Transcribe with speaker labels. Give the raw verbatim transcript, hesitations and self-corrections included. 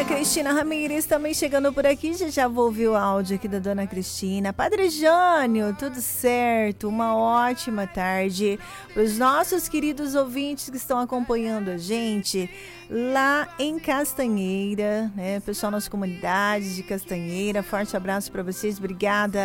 Speaker 1: Cristina Ramires também chegando por aqui. Já já vou ouvir o áudio aqui da Dona Cristina. Padre Jânio, tudo certo? Uma ótima tarde para os nossos queridos ouvintes que estão acompanhando a gente lá em Castanheira, né? Pessoal, nossa comunidade de Castanheira, forte abraço para vocês, obrigada